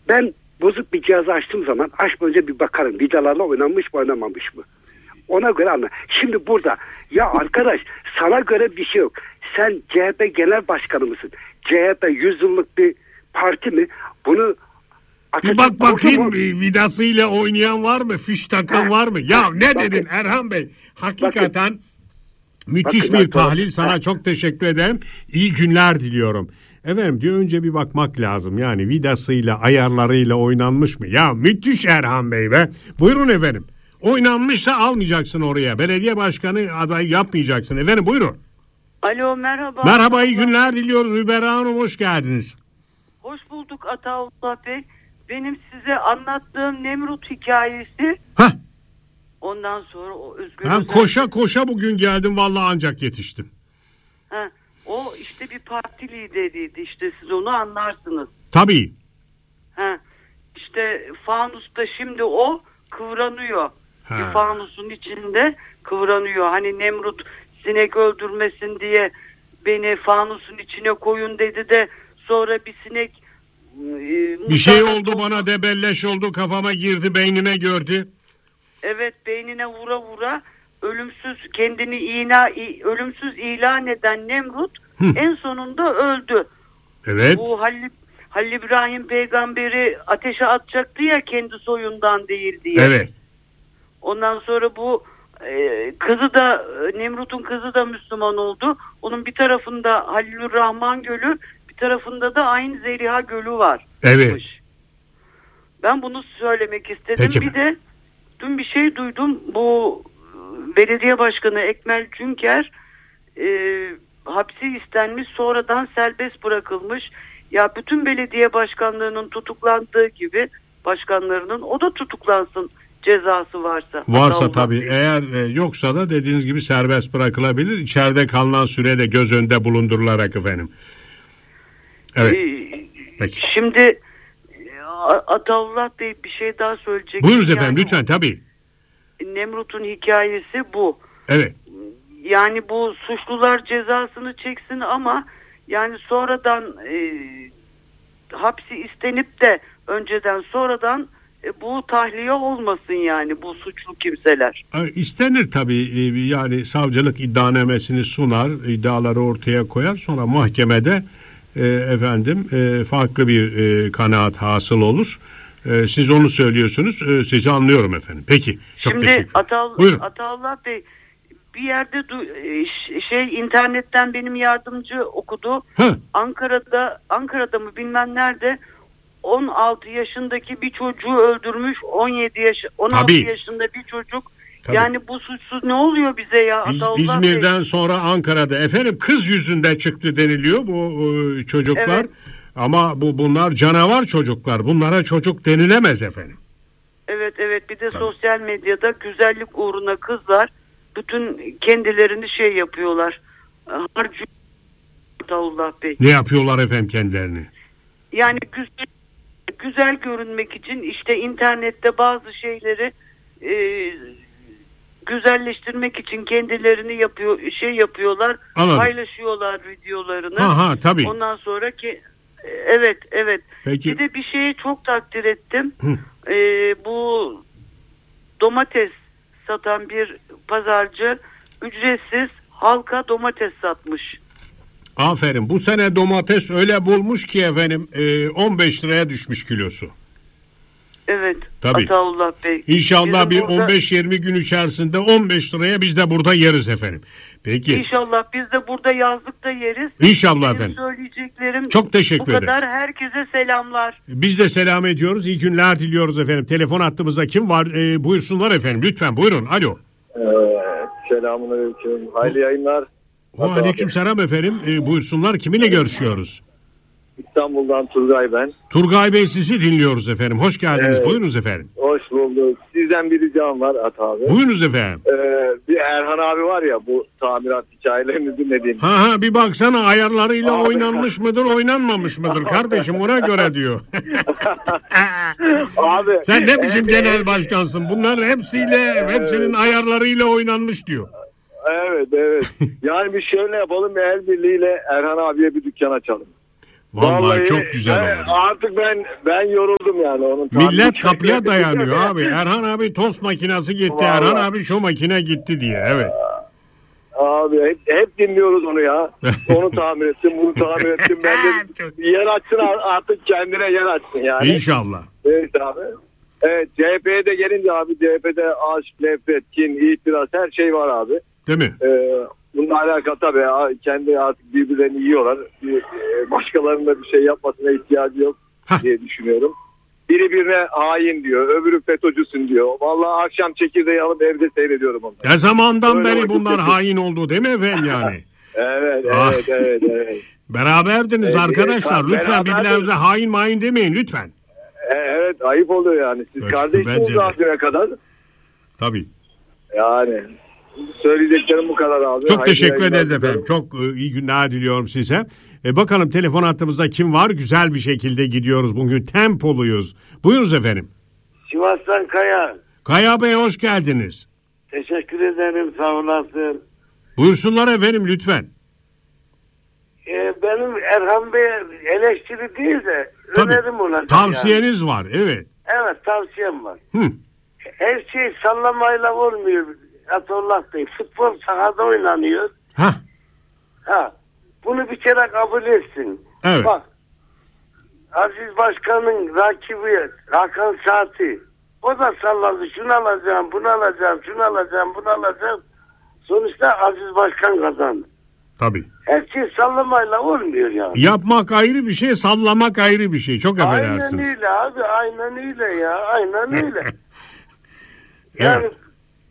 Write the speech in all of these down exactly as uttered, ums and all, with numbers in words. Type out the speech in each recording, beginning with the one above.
Ben bozuk bir cihazı açtığım zaman açmadan önce bir bakarım. Vidalarla oynanmış mı oynamamış mı? Ona göre anla. Şimdi burada ya arkadaş sana göre bir şey yok. Sen C H P genel başkanı mısın? C H P yüz yıllık bir parti mi? Bunu bir bak bakayım vidasıyla oynayan var mı? Fiş takan ha. var mı? Ya ne bakın. Dedin Erhan Bey? Hakikaten bakın. müthiş bakın, bir tahlil. Bakın. Sana ha. çok teşekkür ederim. İyi günler diliyorum. Efendim diyor önce bir bakmak lazım. Yani vidasıyla ayarlarıyla oynanmış mı? Ya müthiş Erhan Bey be. Buyurun efendim. Oynanmışsa almayacaksın oraya. Belediye başkanı adayı yapmayacaksın. Efendim buyurun. Alo merhaba. Merhaba iyi günler diliyoruz. Müberra Hanım hoş geldiniz. Hoş bulduk Ataullah Bey. Benim size anlattığım Nemrut hikayesi. Hah. Ondan sonra o Özgür Ben koşa koşa bugün geldim vallahi ancak yetiştim. Ha, o işte bir parti lideriydi işte siz onu anlarsınız. Tabii. Ha, işte fanusta şimdi o kıvranıyor. Ha. Bir fanusun içinde kıvranıyor. Hani Nemrut sinek öldürmesin diye beni fanusun içine koyun dedi de sonra bir sinek e, bir şey oldu oldu bana debelleş oldu kafama girdi beynine gördü. Evet beynine vura vura ölümsüz kendini ina ölümsüz ilan eden Nemrut Hı. en sonunda öldü. Evet. Bu Halil, Halil İbrahim peygamberi ateşe atacaktı ya kendi soyundan değil diye. Evet. Ondan sonra bu e, kızı da Nemrut'un kızı da Müslüman oldu. Onun bir tarafında Halilur Rahman Gölü, bir tarafında da Ayn Zeliha Gölü var. Evet. Ben bunu söylemek istedim. Peki. Bir de dün bir şey duydum. Bu belediye başkanı Ekmel Cünker e, hapsi istenmiş, sonradan serbest bırakılmış. Ya bütün belediye başkanlarının tutuklandığı gibi başkanlarının o da tutuklansın. Cezası varsa. Varsa tabii. Eğer e, yoksa da dediğiniz gibi serbest bırakılabilir. İçeride kalınan süre de göz önünde bulundurularak efendim. Evet. Ee, Peki. Şimdi Ataullah Bey bir şey daha söyleyecek. Buyurunuz efendim yani, lütfen tabii. Nemrut'un hikayesi bu. Evet. Yani bu suçlular cezasını çeksin ama yani sonradan e, hapsi istenip de önceden sonradan E, bu tahliye olmasın yani bu suçlu kimseler. İstenir tabii yani savcılık iddianamesini sunar, iddiaları ortaya koyar sonra mahkemede e, efendim e, farklı bir e, kanaat hasıl olur. E, siz onu söylüyorsunuz, e, sizi anlıyorum efendim. Peki çok Şimdi teşekkür ederim. Şimdi Ataullah Bey bir yerde şey internetten benim yardımcı okudu. Hı. Ankara'da Ankara'da mı bilmem nerede on altı yaşındaki bir çocuğu öldürmüş. on yedi yaş on altı Tabii. yaşında bir çocuk. Tabii. Yani bu suçsuz ne oluyor bize ya? İz, İzmir'den Bey. Sonra Ankara'da efendim kız yüzünden çıktı deniliyor bu e, çocuklar. Evet. Ama bu bunlar canavar çocuklar. Bunlara çocuk denilemez efendim. Evet evet bir de Tabii. sosyal medyada güzellik uğruna kızlar bütün kendilerini şey yapıyorlar. Harcı Ataullah Bey. Ne yapıyorlar efendim kendilerini? Yani güzel güzel görünmek için işte internette bazı şeyleri e, güzelleştirmek için kendilerini yapıyor şey yapıyorlar, Anladım. paylaşıyorlar videolarını. Ha ha tabii. Ondan sonra ki evet evet. Peki. Bir de bir şeyi çok takdir ettim. E, bu domates satan bir pazarcı ücretsiz halka domates satmış. Aferin. Bu sene domates öyle bulmuş ki efendim on beş liraya düşmüş kilosu. Evet. Tabii. Ataullah Bey. İnşallah bir burada... on beş yirmi gün içerisinde on beş liraya biz de burada yeriz efendim. Peki. İnşallah biz de burada yazlıkta yeriz. İnşallah Benim efendim. söyleyeceklerim çok teşekkür ederiz. Bu kadar. Herkese selamlar. Biz de selam ediyoruz. İyi günler diliyoruz efendim. Telefon hattımızda kim var? Ee, buyursunlar efendim. Lütfen buyurun. Alo. Ee, Selamünaleyküm. Hayırlı yayınlar. Aleyküm selam efendim. E, buyursunlar. Kiminle görüşüyoruz? İstanbul'dan Turgay ben. Turgay Bey sizi dinliyoruz efendim. Hoş geldiniz. Evet. Buyurunuz efendim. Hoş bulduk. Sizden bir ricam var At abi. Buyurunuz efendim. Ee, bir Erhan abi var ya bu tamirat hikayelerini dinlediğim. Ha ha bir baksana ayarlarıyla abi. Oynanmış mıdır oynanmamış mıdır kardeşim ona göre diyor. Abi. Sen ne biçim evet, genel başkansın? Bunların hepsiyle evet. hepsinin ayarlarıyla oynanmış diyor. Evet evet. Yani bir şöyle yapalım, el birliğiyle Erhan abiye bir dükkan açalım. Vallahi, Vallahi çok güzel e, oldu. Artık ben ben yoruldum yani onun. Millet kapıya dayanıyor abi. Erhan abi tost makinesi gitti. Vallahi. Erhan abi şu makine gitti diye. Evet. Abi hep, hep dinliyoruz onu ya. Onu tamir ettim, bunu tamir ettim. Ben de yer açsın artık, kendine yer açsın yani. İnşallah. Evet abi. Evet, C H P'ye de gelince abi, C H P'de aşk, nefret, kin, itiraz, her şey var abi. Değil mi? Ee, bununla alakalı tabii kendi artık birbirlerini yiyorlar. Bir, başkalarının da bir şey yapmasına ihtiyacı yok Hah. diye düşünüyorum. Biri birine hain diyor, öbürü FETÖ'cüsün diyor. Vallahi akşam çekirdeği alıp evde seyrediyorum onları. Ne zamandan Öyle beri vakit bunlar geçiyor. hain oldu değil mi efendim yani? Evet, Ah. evet, evet, evet. Beraberdiniz Evet, arkadaşlar. evet, Lütfen beraberdiniz. birbirlerinize hain main demeyin lütfen. Evet, ayıp oluyor yani. Siz Evet, kardeşsiniz bence de. radyona kadar. Tabii. Yani söyleyeceklerim bu kadar abi. Çok Hayırlı teşekkür yayınlar ederiz diliyorum. efendim. Çok e, iyi günler diliyorum size. E, bakalım telefon hattımızda kim var? Güzel bir şekilde gidiyoruz. Bugün tempoluyuz. Buyurunuz efendim. Sivas'tan Kaya. Kaya Bey hoş geldiniz. Teşekkür ederim, sağ olasın. Buyursunlar efendim lütfen. Ee, benim Erhan Bey eleştiri değil de Tabii. önerim ona. Tavsiyeniz var. Evet. Evet, tavsiyem var. Hı. Her şey sallamayla olmuyor. Atollah Bey. Futbol sahada oynanıyor. Hah. Ha. Bunu bir kere kabul etsin. Evet. Bak. Aziz Başkan'ın rakibi Hakan Saati. O da salladı. Şunu alacağım, bunu alacağım, şunu alacağım, bunu alacağım. Sonuçta Aziz Başkan kazandı. Tabii. Her şey sallamayla olmuyor yani. Yapmak ayrı bir şey, sallamak ayrı bir şey. Çok Aynen affedersiniz. öyle abi, aynen öyle ya, aynen öyle. Yani Evet.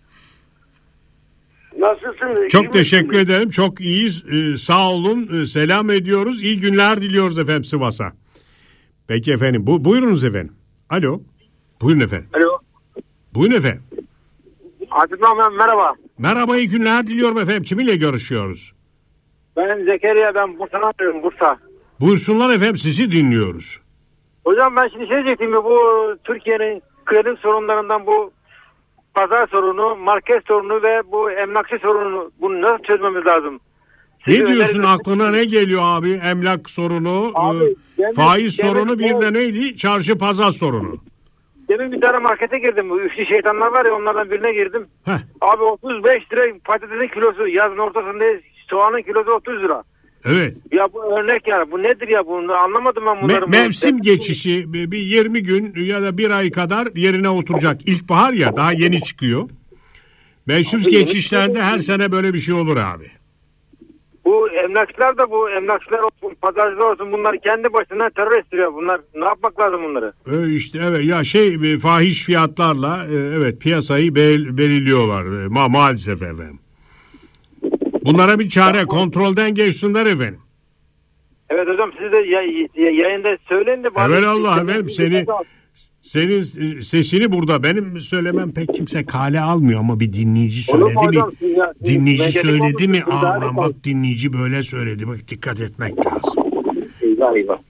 nasılsınız? Çok İyi teşekkür misiniz? ederim. Çok iyiyiz. Ee, sağ olun. Ee, selam ediyoruz. İyi günler diliyoruz efendim Sivas'a. Peki efendim. Bu, buyurunuz efendim. Alo. Buyurun efendim. Alo. Buyurun efendim. Aziz Mahmut merhaba. Merhaba, iyi günler diliyorum efendim. Kiminle görüşüyoruz? Ben Zekeriya, ben Bursa'dan arıyorum, Bursa. Buyursunlar efendim, sizi dinliyoruz. Hocam ben şimdi şey diyecektim, bu Türkiye'nin kredi sorunlarından bu pazar sorunu, market sorunu ve bu emlakçı sorunu, bunu nasıl çözmemiz lazım? Ne Sizin diyorsun, öneriniz- aklına ne geliyor abi? Emlak sorunu, Abi, e, demin- faiz demin sorunu, bir bu- de neydi? Çarşı pazar sorunu. Demin bir tane markete girdim, bu üçlü şeytanlar var ya, onlardan birine girdim. Heh. Abi otuz beş lira patatesin kilosu, yazın ortasındayız, soğanın kilosu otuz lira. Evet. Ya bu örnek yani, bu nedir ya, bunu anlamadım ben Me- bunları. mevsim geçişi bir bir yirmi gün ya da bir ay kadar yerine oturacak. İlkbahar ya, daha yeni çıkıyor. Mevsim geçişlerde her sene böyle bir şey olur abi. Bu emlakçılar da, bu emlakçılar olsun, pazarcılar olsun, bunlar kendi başına terör estiriyor bunlar. Ne yapmak lazım bunları? Ee, işte evet ya şey e, fahiş fiyatlarla e, evet piyasayı bel- belirliyorlar e, ma maalesef efendim. Bunlara bir çare, kontrolden geçsinler efendim. Evet hocam, siz de yay- yayında söyleyin de. bari- Evet Allah efendim, seni senin e, sesini burada benim söylemem pek kimse kale almıyor ama bir dinleyici Olur mu söyledi mi? hocam? Siz ya- Dinleyici Negatif söyledi olursunuz, mi? siz daha Aa, ne bak dinleyici böyle söyledi. Bak dikkat etmek lazım. Eyvah eyvah.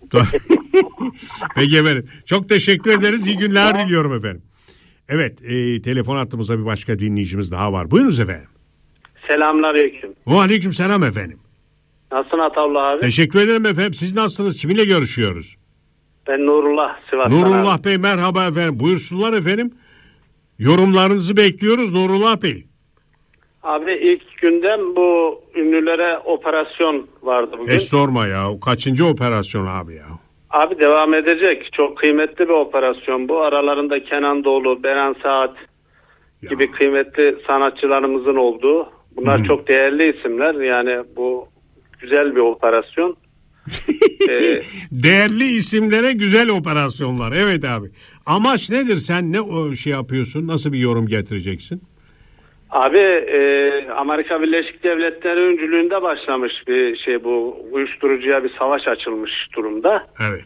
Peki efendim. Çok teşekkür ederiz. İyi günler diliyorum efendim. Evet, e, telefon hattımızda bir başka dinleyicimiz daha var. Buyurunuz efendim. Selamünaleyküm. O aleyküm selam efendim. Nasılsın Atavla abi? Teşekkür ederim efendim. Siz nasılsınız? Kiminle görüşüyoruz? Ben Nurullah Sivas'tan Nurullah abi. Bey merhaba efendim. Buyursunlar efendim. Yorumlarınızı bekliyoruz Nurullah Bey. Abi ilk günden bu ünlülere operasyon vardı bugün. Hiç sorma ya. O kaçıncı operasyon abi ya? Abi devam edecek. Çok kıymetli bir operasyon bu. Aralarında Kenan Doğulu, Beren Saat Ya. gibi kıymetli sanatçılarımızın olduğu. Bunlar Hı. çok değerli isimler. Yani bu güzel bir operasyon. ee, Değerli isimlere güzel operasyonlar. Evet abi. Amaç nedir? Sen ne o şey yapıyorsun? Nasıl bir yorum getireceksin? Abi e, Amerika Birleşik Devletleri öncülüğünde başlamış bir şey bu. Uyuşturucuya bir savaş açılmış durumda. Evet.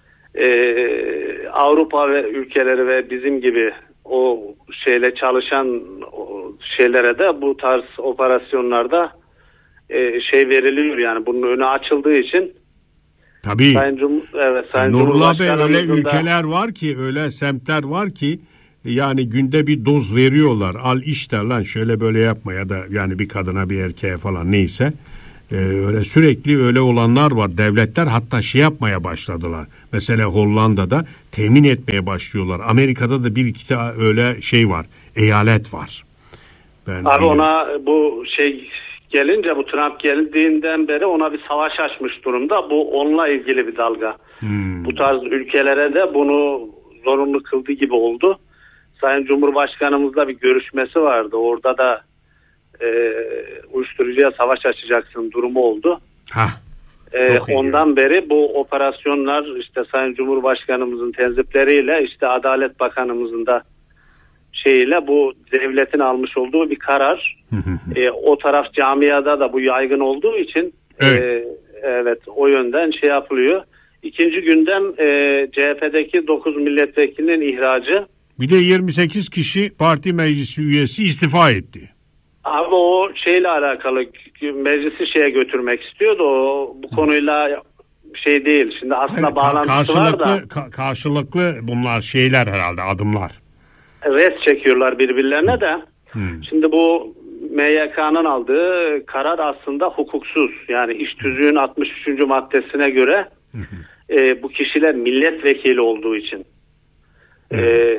Ee, Avrupa ve ülkeleri ve bizim gibi o şeyle çalışan o şeylere de bu tarz operasyonlarda e, şey veriliyor, yani bunun önü açıldığı için. Tabii. Sayın Cum evet, Sayın Nurullah Bey, öyle Cumhurbaşkanımızın da- ülkeler var ki, öyle semtler var ki yani günde bir doz veriyorlar. Al işte lan, şöyle böyle yapma ya da yani bir kadına bir erkeğe falan neyse. Ee, öyle sürekli öyle olanlar var. Devletler hatta şey yapmaya başladılar. Mesela Hollanda'da temin etmeye başlıyorlar. Amerika'da da bir iki tane öyle şey var. Eyalet var. Ben Abi ona bu şey gelince, bu Trump geldiğinden beri ona bir savaş açmış durumda. Bu onunla ilgili bir dalga. Hmm. Bu tarz ülkelere de bunu zorunlu kıldığı gibi oldu. Sayın Cumhurbaşkanımızla bir görüşmesi vardı. Orada da e, uyuşturucuya savaş açacaksın durumu oldu. Ha, e, ondan beri bu operasyonlar işte Sayın Cumhurbaşkanımızın tenzipleriyle, işte Adalet Bakanımızın da şeyle bu devletin almış olduğu bir karar. e, o taraf camiada da bu yaygın olduğu için evet, e, evet o yönden şey yapılıyor. İkinci gündem e, C H P'deki dokuz milletvekilinin ihracı. Bir de yirmi sekiz kişi parti meclisi üyesi istifa etti. Abi o şeyle alakalı, meclisi şeye götürmek istiyordu. O bu konuyla şey değil. Şimdi aslında yani, bağlantısı var da. Ka- karşılıklı bunlar şeyler herhalde, adımlar. Res çekiyorlar birbirlerine de. Hmm. Şimdi bu M Y K'nın aldığı karar aslında hukuksuz. Yani İş Tüzüğü'nün altmış üçüncü maddesine göre e, bu kişiler milletvekili olduğu için e,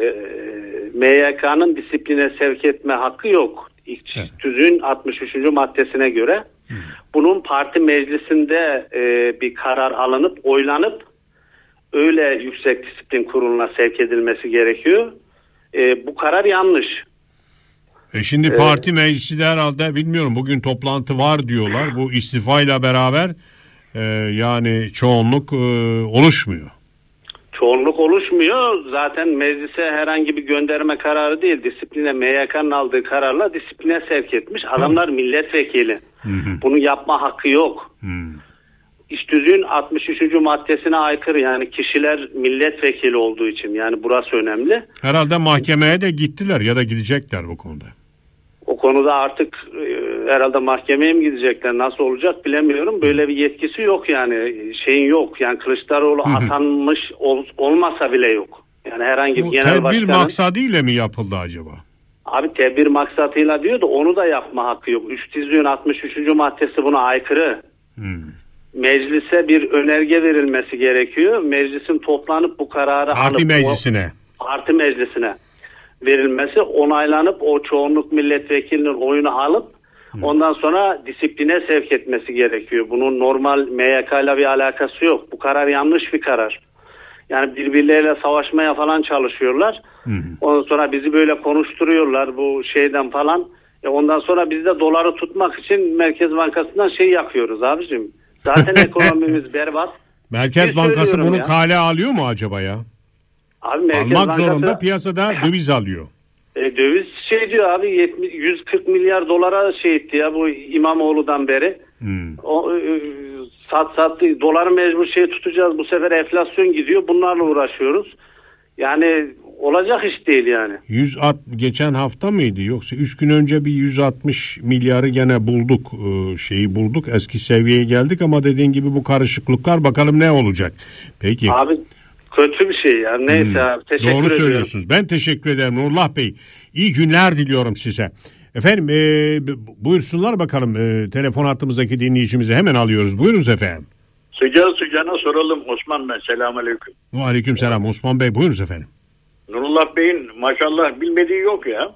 M Y K'nın disipline sevk etme hakkı yok. İş evet. Tüzüğün altmış üçüncü maddesine göre hmm. bunun parti meclisinde e, bir karar alınıp oylanıp öyle yüksek disiplin kuruluna sevk edilmesi gerekiyor. E, bu karar yanlış. E şimdi parti ee, meclisi de herhalde, bilmiyorum, bugün toplantı var diyorlar. Bu istifayla beraber e, yani çoğunluk e, oluşmuyor. Çoğunluk oluşmuyor. Zaten meclise herhangi bir gönderme kararı değil. Disipline M Y K'nın aldığı kararla disipline sevk etmiş. Adamlar milletvekili. Hı hı. Bunu yapma hakkı yok. Hı. İş Tüzüğü'nün altmış üçüncü maddesine aykırı, yani kişiler milletvekili olduğu için, yani burası önemli. Herhalde mahkemeye de gittiler ya da gidecekler bu konuda. O konuda artık e, herhalde mahkemeye mi gidecekler, nasıl olacak bilemiyorum. Böyle bir yetkisi yok yani, şeyin yok. Yani Kılıçdaroğlu hı hı. atanmış ol, olmasa bile yok. Yani herhangi bir genel başkanın. Tedbir maksadıyla mı yapıldı acaba? Abi tedbir maksadıyla diyor da onu da yapma hakkı yok. İş Tüzüğü'nün altmış üçüncü maddesi buna aykırı. Hmm. Meclise bir önerge verilmesi gerekiyor. Meclisin toplanıp bu kararı parti alıp parti meclisine o, parti meclisine verilmesi, onaylanıp o çoğunluk milletvekilinin oyunu alıp hmm. ondan sonra disipline sevk etmesi gerekiyor. Bunun normal M Y K ile bir alakası yok. Bu karar yanlış bir karar. Yani birbirleriyle savaşmaya falan çalışıyorlar. Hmm. Ondan sonra bizi böyle konuşturuyorlar bu şeyden falan. E ondan sonra biz de doları tutmak için Merkez Bankası'ndan şey yakıyoruz abicim. Zaten ekonomimiz berbat. Merkez Bir Bankası bunu ya. kale alıyor mu acaba ya? Abi Merkez Almak Bankası zorunda, piyasada döviz alıyor. E, döviz şey diyor abi, yetmiş, yüz kırk milyar dolara şey etti ya bu İmamoğlu'dan beri. Hmm. O, e, sat sat doları mecbur şey tutacağız, bu sefer enflasyon gidiyor, bunlarla uğraşıyoruz. Yani olacak iş değil yani. yüz geçen hafta mıydı yoksa üç gün önce bir yüz altmış milyarı gene bulduk, şeyi bulduk, eski seviyeye geldik ama dediğin gibi bu karışıklıklar bakalım ne olacak. Peki. Abi kötü bir şey ya, neyse hmm. abi, teşekkür Doğru ediyorum. söylüyorsunuz, ben teşekkür ederim Nurullah Bey, iyi günler diliyorum size. Efendim e, buyursunlar bakalım, e, telefon hattımızdaki dinleyicimizi hemen alıyoruz, buyurunuz efendim. Sıcağı sıcağına soralım Osman Bey, selamünaleyküm. Aleyküm selam Osman Bey, buyurunuz efendim. Nurullah Bey'in maşallah bilmediği yok ya.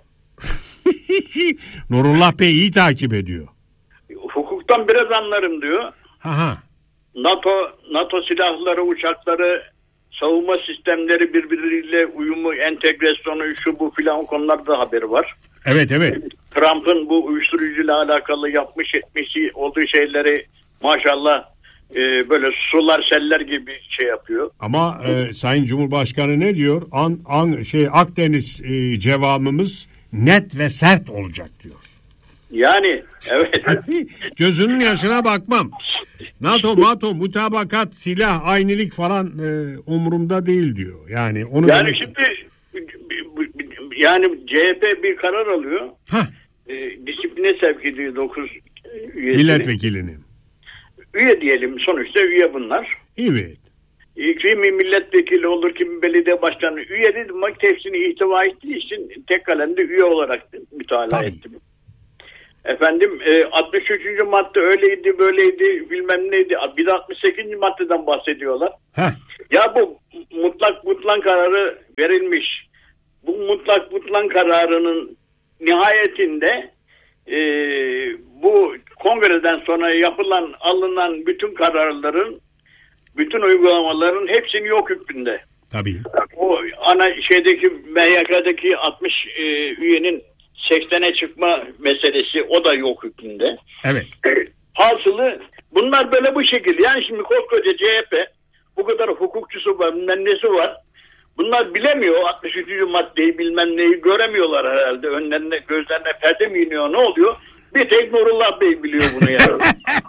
Nurullah Bey iyi takip ediyor. Hukuktan biraz anlarım diyor. Aha. NATO NATO silahları, uçakları, savunma sistemleri birbirleriyle uyumu, entegrasyonu, şu bu filan konularda haberi var. Evet evet. Trump'ın bu uyuşturucuyla alakalı yapmış etmişi olduğu şeyleri maşallah e, böyle sular seller gibi şey yapıyor. Ama e, Sayın Cumhurbaşkanı ne diyor? An, an şey Akdeniz e, cevabımız net ve sert olacak diyor. Yani evet. Gözünün yaşına bakmam. NATO, NATO, mutabakat, silah, aynilik falan e, umurumda değil diyor. Yani onu yani demek... şimdi yani C H P bir karar alıyor. E, disipline sevk ediyor dokuz üyesini. Milletvekilini. Üye diyelim, sonuçta üye bunlar. Evet. Kimi milletvekili olur, kimi belediye başkanı. Üye dedim ama hepsini ihtiva ettiği için tek kalemde üye olarak mütalaa ettim. Efendim e, altmış üçüncü madde öyleydi böyleydi bilmem neydi. Bir de altmış sekizinci maddeden bahsediyorlar. Heh. Ya bu mutlak butlan kararı verilmiş. Bu mutlak butlan kararının nihayetinde e, bu kongreden sonra yapılan alınan bütün kararların, bütün uygulamaların hepsini yok hükmünde. Tabii. O ana şeydeki M Y K'deki altmış e, üyenin seksene çıkma meselesi o da yok hükmünde. Evet. Hasılı bunlar böyle bu şekilde. Yani şimdi koskoca C H P bu kadar hukukçusu var, bilmem nesi var. Bunlar bilemiyor altmış üçüncü maddeyi bilmem neyi göremiyorlar herhalde. Önlerine gözlerine perde mi iniyor ne oluyor? Bir tek Nurullah Bey biliyor bunu yani.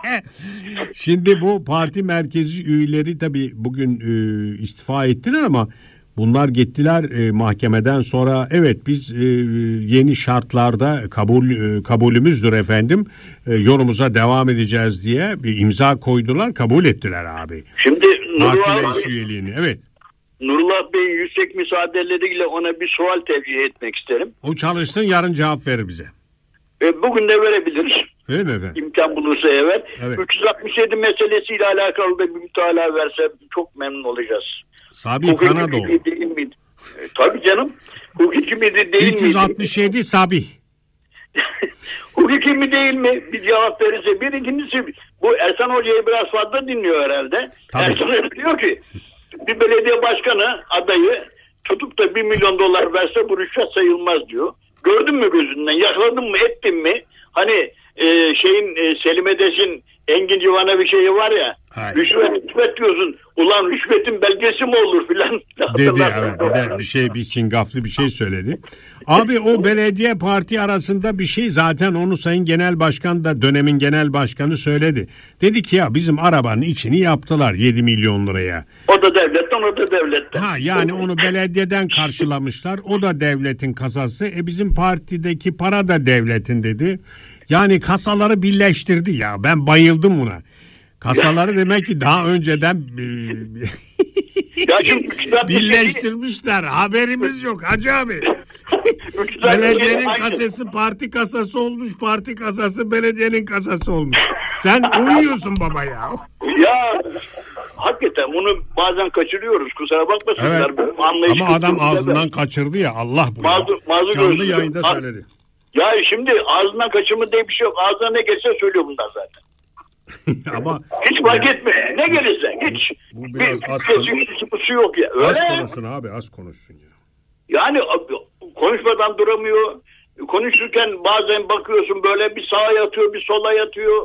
Şimdi bu parti merkezi üyeleri tabii bugün e, istifa ettiler ama bunlar gittiler e, mahkemeden sonra evet biz e, yeni şartlarda kabul e, kabulümüzdür efendim e, yolumuza devam edeceğiz diye bir imza koydular, kabul ettiler abi. Şimdi Nurullah üyeliğini evet. Nurullah Bey'in yüksek müsaadeleriyle ona bir sual tevcih etmek isterim. O çalışsın, yarın cevap verir bize. E, bugün de verebilir. Öyle mi efendim? İmkan bulursa evet. evet. üç yüz altmış yedi meselesiyle alakalı da bir mütalaa verse çok memnun olacağız. Sabi Kanadoğlu. Değil miydi? E, tabii canım. Hukuki mi değil miydi? üç yüz altmış yedi Sabi. Hukuki mi değil mi? Bir cevap verirse. Bir ikincisi bu Ersan Hoca'yı biraz fazla dinliyor herhalde. Tabii. Ersan Hoca diyor ki bir belediye başkanı adayı tutup da bir milyon dolar verse bu rüşvet sayılmaz diyor. Gördün mü gözünden? Yakaladın mı? Ettin mi? Hani e, şeyin e, Selim Edes'in Engin Civan'a bir şeyi var ya. Hayır. Rüşvet, rüşvet diyorsun. Ulan rüşvetin belgesi mi olur filan. Dedi evet. Bir, de bir şey bir singaflı bir şey söyledi. Abi o belediye parti arasında bir şey zaten onu Sayın Genel Başkan da dönemin genel başkanı söyledi. Dedi ki ya bizim arabanın içini yaptılar yedi milyon liraya. O da devletten o da devletten. Ha yani onu belediyeden karşılamışlar. O da devletin kasası. E bizim partideki para da devletin dedi. Yani kasaları birleştirdi ya. Ben bayıldım buna. Kasaları demek ki daha önceden birleştirmişler. Haberimiz yok Hacı abi. Belediyenin kasası parti kasası olmuş. Parti kasası belediyenin kasası olmuş. Sen uyuyorsun baba ya. Ya hakikaten bunu bazen kaçırıyoruz. Kusura bakmasınlar. Evet. Ama adam ağzından kaçırdı ya. Allah bu. Mazur, mazur Canlı gözlü. yayında söyledi. Ya şimdi ağzından kaçırma diye bir şey yok. Ağzına ne geçse söylüyor bunlar zaten. Ama hiç fark etme. Ne gelirse hiç. Bu biraz bir, az bir yok ya. Öyle. Az konuşsun abi, az konuşsun ya. Yani konuşmadan duramıyor. Konuşurken bazen bakıyorsun böyle bir sağa yatıyor, bir sola yatıyor.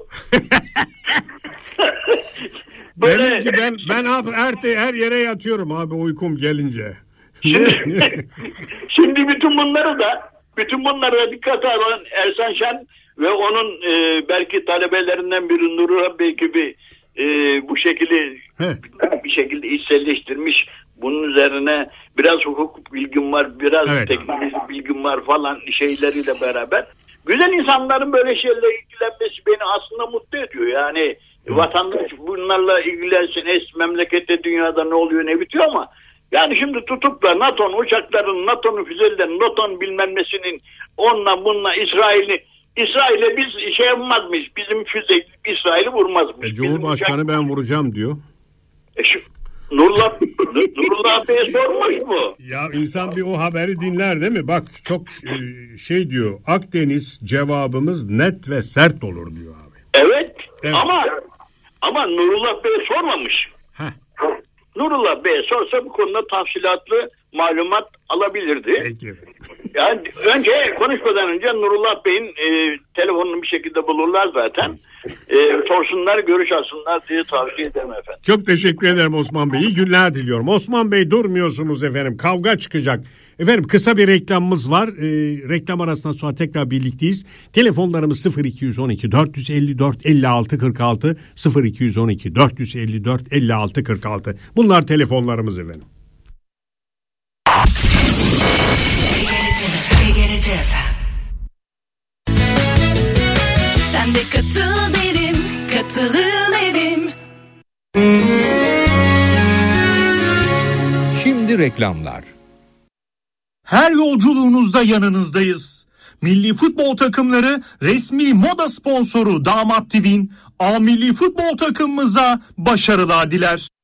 Böyle... Benimki ben ben abi her, her yere yatıyorum abi uykum gelince. Şimdi, şimdi bütün bunları da bütün bunlara dikkat alan Ersan Şen ve onun e, belki talebelerinden biri Nurullah Bey gibi e, bu şekilde bir şekilde içselleştirmiş. Bunun üzerine biraz hukuk bilgim var, biraz evet. teknoloji bilgim var falan şeyleriyle beraber. Güzel insanların böyle şeylerle ilgilenmesi beni aslında mutlu ediyor. Yani evet. Vatandaş bunlarla ilgilensin, es memlekette dünyada ne oluyor ne bitiyor ama yani şimdi tutup da NATO'nun uçaklarının, NATO'nun füzelerin, NATO'nun bilmem nesinin onunla bununla İsrail'i İsrail'e biz şey yapmazmış. Bizim füze İsrail'i vurmazmış. E, Cumhurbaşkanı uçak... ben vuracağım diyor. E şu Nurullah, Nurullah Bey'e sormuş mu? Ya insan bir o haberi dinler değil mi? Bak çok şey diyor. Akdeniz cevabımız net ve sert olur diyor abi. Evet, evet. ama ama Nurullah Bey'e sormamış. Heh. Nurullah Bey'e sorsa bu konuda tafsilatlı malumat alabilirdi. Peki. Yani önce konuşmadan önce Nurullah Bey'in e, telefonunu bir şekilde bulurlar zaten. E, sorsunlar, görüş alsınlar diye tavsiye ederim efendim. Çok teşekkür ederim Osman Bey. İyi günler diliyorum. Osman Bey durmuyorsunuz efendim. Kavga çıkacak. Efendim kısa bir reklamımız var. E, reklam arasından sonra tekrar birlikteyiz. Telefonlarımız sıfır iki on iki dört yüz elli dört elli altı kırk altı sıfır iki on iki dört yüz elli dört elli altı kırk altı. Bunlar telefonlarımız efendim. Sen de katıl derim, katılım evim. Şimdi reklamlar. Her yolculuğunuzda yanınızdayız. Milli futbol takımları resmi moda sponsoru Damat T V'nin A Milli futbol takımımıza başarılar diler.